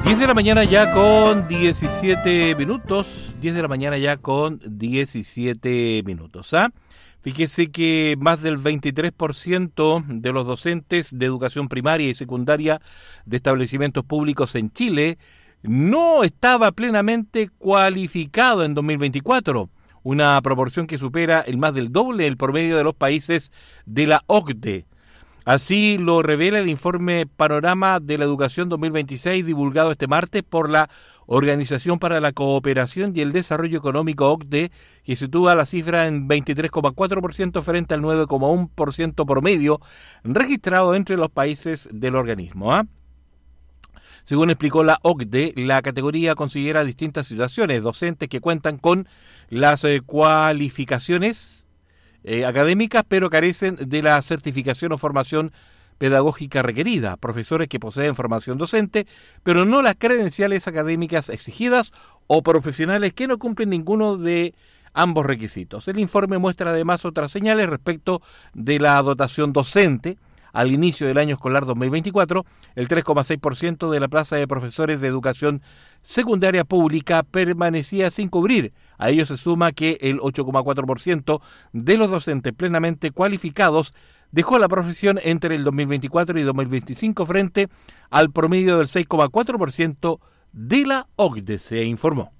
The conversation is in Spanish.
10 de la mañana ya con 17 minutos. 10 de la mañana ya con 17 minutos. Fíjese que más del 23% de los docentes de educación primaria y secundaria de establecimientos públicos en Chile no estaba plenamente cualificado en 2024, una proporción que supera el más del doble del promedio de los países de la OCDE. Así lo revela el informe Panorama de la Educación 2026 divulgado este martes por la Organización para la Cooperación y el Desarrollo Económico OCDE, que sitúa la cifra en 23,4% frente al 9,1% promedio registrado entre los países del organismo. Según explicó la OCDE, la categoría considera distintas situaciones: docentes que cuentan con las cualificaciones académicas, pero carecen de la certificación o formación pedagógica requerida; profesores que poseen formación docente, pero no las credenciales académicas exigidas; o profesionales que no cumplen ninguno de ambos requisitos. El informe muestra además otras señales respecto de la dotación docente. Al inicio del año escolar 2024, el 3,6% de la plaza de profesores de educación secundaria pública permanecía sin cubrir. A ello se suma que el 8,4% de los docentes plenamente cualificados dejó la profesión entre el 2024 y 2025 frente al promedio del 6,4% de la OCDE, se informó.